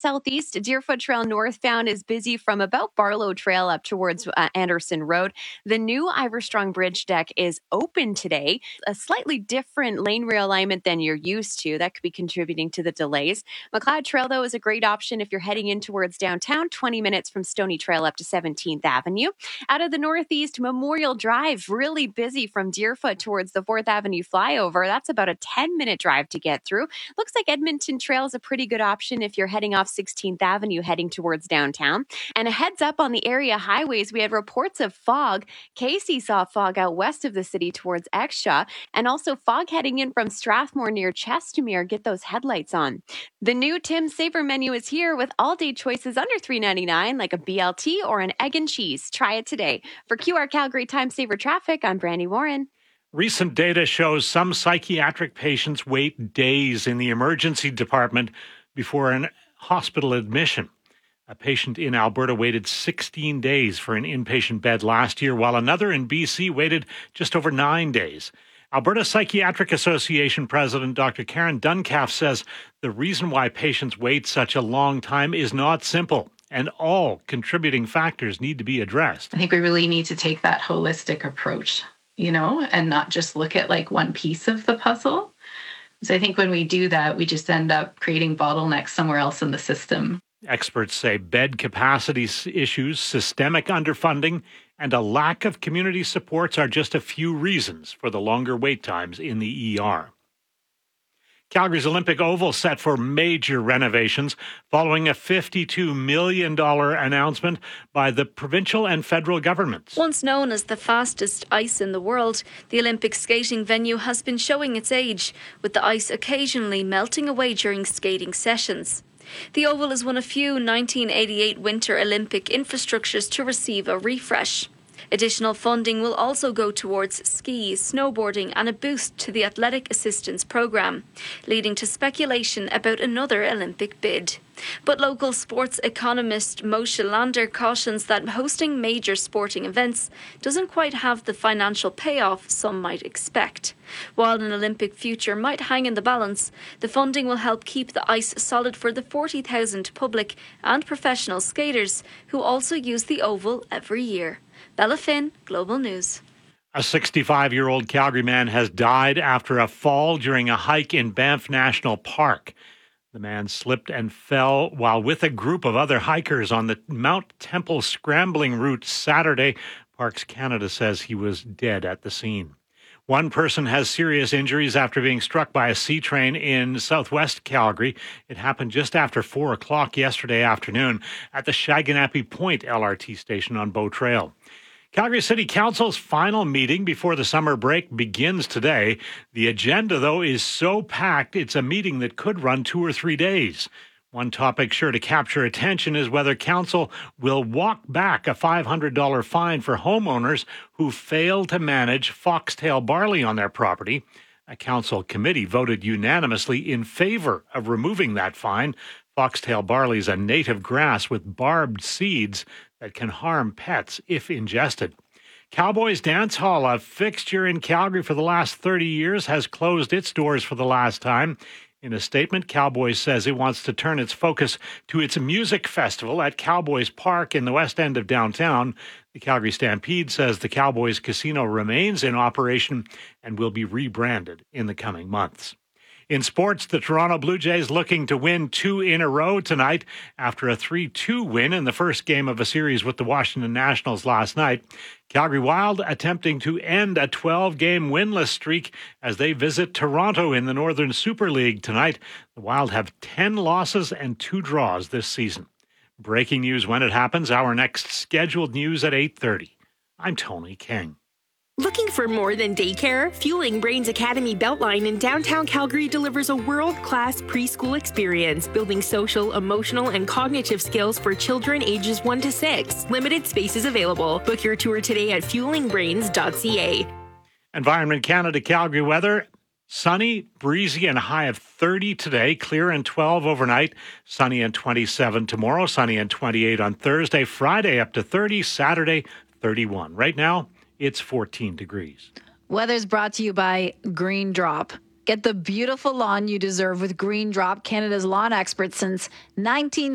southeast, Deerfoot Trail northbound is busy from about Barlow Trail up towards Anderson Road. The new Iverstrong Bridge deck is open today, a slightly different lane realignment than you're used to. That could be contributing to the delays. McLeod Trail, though, is a great option if you're heading in towards downtown, 20 minutes from Stony Trail up to 17th Avenue. Out of the northeast, Memorial Drive, really busy from Deerfoot towards the 4th Avenue flyover. That's about a 10-minute drive to get through. Looks like Edmonton Trail is a pretty good option if you're heading off 16th Avenue heading towards downtown. And a heads up on the area highways, we had reports of fog. Casey saw fog out west of the city towards Exshaw, and also fog heading in from Strathmore near Chestermere. Get those headlights on. The new Tim Saver menu is here with all-day choices under $3.99, like a BLT or an egg and cheese. Try it today. For QR Calgary Time Saver Traffic, I'm Brandy Warren. Recent data shows some psychiatric patients wait days in the emergency department before an hospital admission. A patient in Alberta waited 16 days for an inpatient bed last year, while another in BC waited just over 9 days. Alberta Psychiatric Association President Dr. Karen Duncalf says the reason why patients wait such a long time is not simple, and all contributing factors need to be addressed. I think we really need to take that holistic approach, and not just look at like one piece of the puzzle. So I think when we do that, we just end up creating bottlenecks somewhere else in the system. Experts say bed capacity issues, systemic underfunding, and a lack of community supports are just a few reasons for the longer wait times in the ER. Calgary's Olympic Oval set for major renovations following a $52 million announcement by the provincial and federal governments. Once known as the fastest ice in the world, the Olympic skating venue has been showing its age, with the ice occasionally melting away during skating sessions. The Oval is one of few 1988 Winter Olympic infrastructures to receive a refresh. Additional funding will also go towards ski, snowboarding and a boost to the Athletic Assistance Programme, leading to speculation about another Olympic bid. But local sports economist Moshe Lander cautions that hosting major sporting events doesn't quite have the financial payoff some might expect. While an Olympic future might hang in the balance, the funding will help keep the ice solid for the 40,000 public and professional skaters who also use the Oval every year. Bella Finn, Global News. A 65-year-old Calgary man has died after a fall during a hike in Banff National Park. The man slipped and fell while with a group of other hikers on the Mount Temple scrambling route Saturday. Parks Canada says he was dead at the scene. One person has serious injuries after being struck by a sea train in southwest Calgary. It happened just after 4 o'clock yesterday afternoon at the Shaganappi Point LRT station on Bow Trail. Calgary City Council's final meeting before the summer break begins today. The agenda, though, is so packed, it's a meeting that could run 2 or 3 days. One topic sure to capture attention is whether Council will walk back a $500 fine for homeowners who fail to manage foxtail barley on their property. A Council committee voted unanimously in favor of removing that fine. Foxtail barley is a native grass with barbed seeds that can harm pets if ingested. Cowboys Dance Hall, a fixture in Calgary for the last 30 years, has closed its doors for the last time. In a statement, Cowboys says it wants to turn its focus to its music festival at Cowboys Park in the west end of downtown. The Calgary Stampede says the Cowboys Casino remains in operation and will be rebranded in the coming months. In sports, the Toronto Blue Jays looking to win 2 in a row tonight after a 3-2 win in the first game of a series with the Washington Nationals last night. Calgary Wild attempting to end a 12-game winless streak as they visit Toronto in the Northern Super League tonight. The Wild have 10 losses and 2 draws this season. Breaking news when it happens. Our next scheduled news at 8:30. I'm Tony King. Looking for more than daycare? Fueling Brains Academy Beltline in downtown Calgary delivers a world-class preschool experience, building social, emotional, and cognitive skills for children ages 1 to 6. Limited spaces available. Book your tour today at fuelingbrains.ca. Environment Canada Calgary weather. Sunny, breezy, and a high of 30 today. Clear and 12 overnight. Sunny and 27 tomorrow. Sunny and 28 on Thursday. Friday up to 30. Saturday, 31. Right now, it's 14 degrees. Weather's brought to you by Green Drop. Get the beautiful lawn you deserve with Green Drop, Canada's lawn expert since